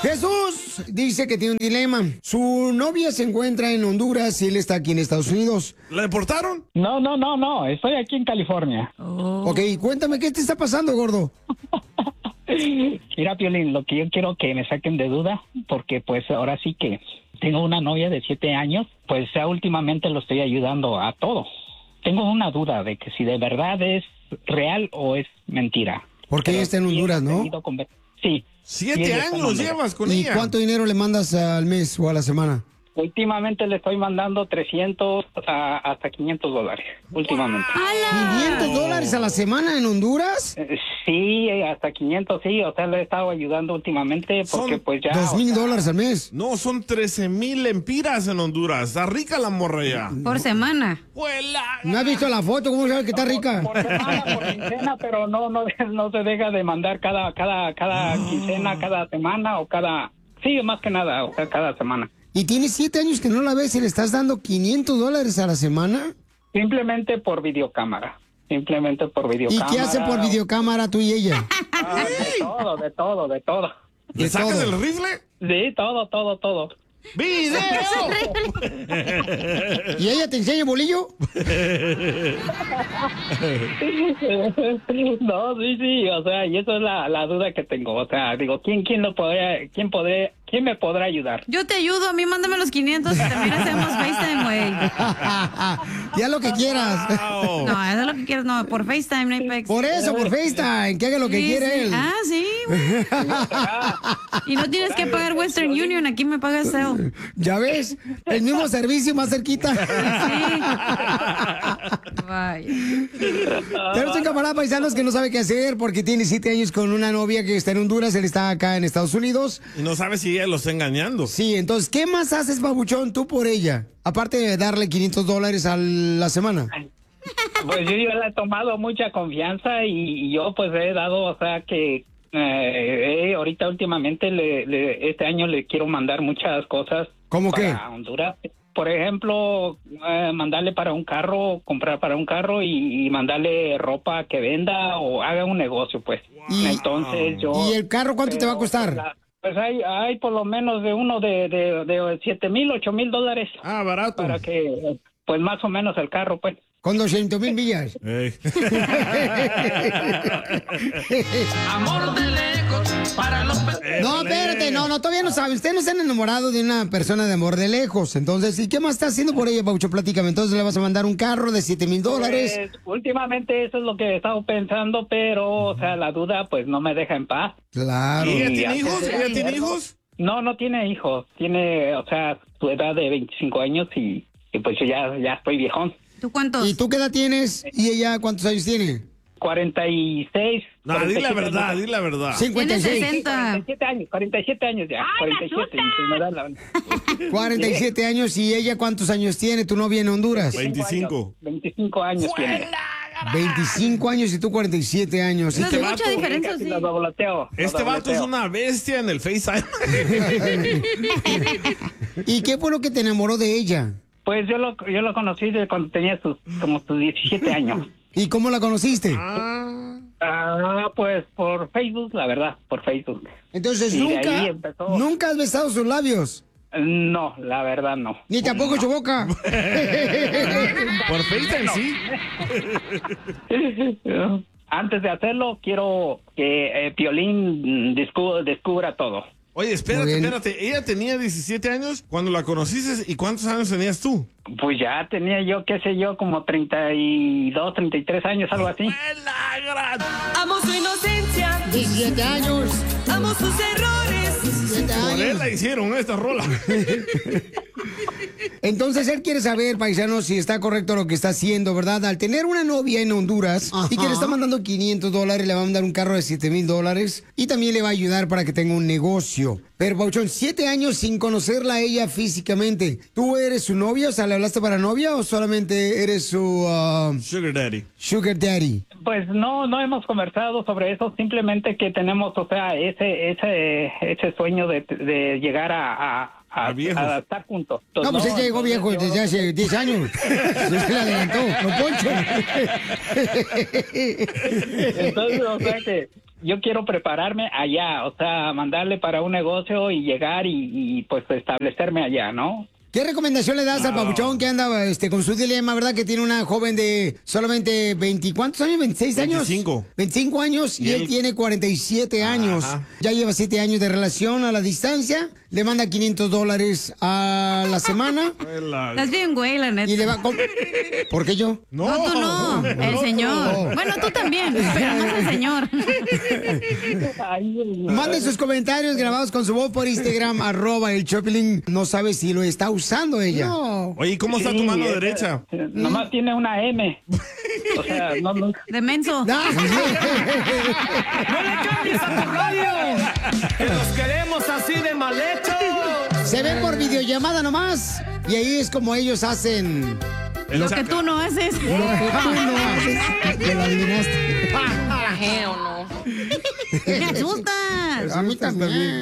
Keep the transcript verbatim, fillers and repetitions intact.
Jesús dice que tiene un dilema. Su novia se encuentra en Honduras y él está aquí en Estados Unidos. ¿La deportaron? No, no, no, no. Estoy aquí en California. Oh. Ok, cuéntame, ¿qué te está pasando, gordo? Mira, Piolín, lo que yo quiero que me saquen de duda, porque pues ahora sí que tengo una novia de siete años, pues ya últimamente lo estoy ayudando a todo. Tengo una duda de que si de verdad es real o es mentira. Porque ella está en Honduras, ¿no? Sí. Siete años llevas con ¿Y ella. cuánto dinero le mandas al mes o a la semana? Últimamente le estoy mandando trescientos a, hasta quinientos dólares. Últimamente. ¿quinientos dólares a la semana en Honduras? Eh, Sí, hasta quinientos, sí. O sea, le he estado ayudando últimamente porque Son pues ya... Dos mil dólares al mes. No, son trece mil lempiras en Honduras. Está rica la morra ya. Por semana. ¿No has visto la foto? ¿Cómo sabes que está rica? Por semana, por quincena, pero no, no, no se deja de mandar cada, cada, cada quincena, cada semana o cada... Sí, más que nada, o sea, cada semana. ¿Y tienes siete años que no la ves y le estás dando quinientos dólares a la semana? Simplemente por videocámara. Simplemente por ¿Y videocámara. qué hacen por videocámara tú y ella? Ah, de todo, de todo, de todo. ¿Le sacas el rifle? Sí, todo, todo, todo. ¡Video! ¿Y ella te enseña bolillo? No, sí, sí, o sea, y eso es la, la duda que tengo. O sea, digo, ¿quién, quién lo podría, quién podré, quién me podrá ayudar? Yo te ayudo, a mí mándame los quinientos y también hacemos FaceTime, güey. Ya lo que quieras. No, eso es lo que quieras, no, por FaceTime, no hay pex. Por eso, por FaceTime, que haga lo que Sí, quiera sí. él. Ah, sí, güey. Y no tienes que pagar Western Union, aquí me pagas Cell. ¿Ya ves? El mismo servicio más cerquita. Vaya. Tenemos un camarada paisanos que no sabe qué hacer porque tiene siete años con una novia que está en Honduras, él está acá en Estados Unidos. Y no sabe si ella lo está engañando. Sí, entonces, ¿qué más haces, babuchón, tú por ella? Aparte de darle quinientos dólares a la semana. Pues yo ya le he tomado mucha confianza y, y yo pues he dado, o sea que eh, eh, ahorita últimamente le, le, este año le quiero mandar muchas cosas. ¿Cómo para qué? Honduras. Por ejemplo, eh, mandarle para un carro, comprar para un carro y, y mandarle ropa que venda o haga un negocio, pues. Y, Entonces yo... ¿Y el carro cuánto te va a costar? La, pues hay, hay por lo menos de uno de, de, de siete mil, ocho mil dólares. Ah, barato. Para que, pues más o menos el carro, pues. Con doscientos mil millas. Amor de lejos para los... No, espérate, no, no, todavía no saben. Ustedes no se han enamorado de una persona de amor de lejos. Entonces, ¿y qué más está haciendo por ella, Paucho? Platícame. Entonces, ¿le vas a mandar un carro de siete mil dólares? Pues, últimamente eso es lo que he estado pensando, pero, o sea, la duda, pues, no me deja en paz. Claro. ¿Y ella Y tiene antes hijos? de ¿Ella tiene hacerlo- hijos? No, no tiene hijos. Tiene, o sea, su edad de veinticinco años y, y pues yo ya, ya estoy viejón. ¿Tú cuántos? ¿Y tú qué edad tienes? ¿Y ella cuántos años tiene? cuarenta y seis. No, di la verdad, di la verdad. cincuenta y seis. Tienes sesenta. cuarenta y siete años, cuarenta y siete años ya. cuarenta y siete, y me da la- cuarenta y siete años. ¿Y ella cuántos años tiene? ¿Tu novia en Honduras? veinticinco. veinticinco años tiene. veinticinco años y tú cuarenta y siete años. No Este es mucha vato- diferencia, Casi sí. lo dobloteo, lo Este vato es dobloteo. una bestia en el FaceTime. ¿Y qué fue lo que te enamoró de ella? Pues yo lo, yo lo conocí de cuando tenía sus, como sus diecisiete años. ¿Y cómo la conociste? Ah, pues por Facebook, la verdad, por Facebook. Entonces, Y de nunca, ahí empezó. nunca has besado sus labios. No, la verdad no. Ni tampoco su boca. Por FaceTime, sí. Antes de hacerlo, quiero que eh, Piolín descu- descubra todo. Oye, Muy espérate, bien. espérate. Ella tenía diecisiete años cuando la conociste. ¿Y cuántos años tenías tú? Pues ya tenía yo, qué sé yo, como treinta y dos, treinta y tres años, algo así. Amo su inocencia, diecisiete años. amo sus errores. diecisiete Por él años. la hicieron esta rola. Entonces él quiere saber, paisano, si está correcto lo que está haciendo, ¿verdad? Al tener una novia en Honduras y que le está mandando quinientos dólares, le va a mandar un carro de siete mil dólares y también le va a ayudar para que tenga un negocio. Pero, Pauchón, siete años sin conocerla a ella físicamente. ¿Tú eres su novia? O sea, ¿le hablaste para novia o solamente eres su uh, Sugar Daddy. sugar daddy? Pues no, no hemos conversado sobre eso, simplemente que tenemos, o sea, ese, ese, ese sueño de, de llegar a, a, a, A viejos. a estar juntos. No, pues él llegó entonces viejo yo- desde hace diez años. Se le adelantó, no Poncho. Entonces, o sea que yo quiero prepararme allá, o sea, mandarle para un negocio y llegar y, y pues establecerme allá, ¿no? ¿Qué recomendación le das al papuchón que anda este, con su dilema, verdad? Que tiene una joven de solamente veinte, ¿cuántos años? ¿veintiséis años? veinticinco. veinticinco años y, y él... él tiene cuarenta y siete años. Ajá. Ya lleva siete años de relación a la distancia. Le manda quinientos dólares a la semana. Estás bien, güey, la neta. Y le va con... ¿Por qué yo? No, no tú no, no el señor. No. Bueno, tú también, pero más el señor. Mande sus comentarios grabados con su voz por Instagram, arroba el Choplin. No sabe si lo está usando ella. No. Oye, ¿cómo está sí, tu mano esa, derecha? Nomás tiene una M. O sea, no... no... De menso. ¡No le cambies a tu radio! ¡Que los queremos así de mal hecho! Se ven por videollamada nomás. Y ahí es como ellos hacen... Lo que tú no haces. Lo que tú no haces. Que lo adivinaste. ¿O no? Me asustas. A mí también.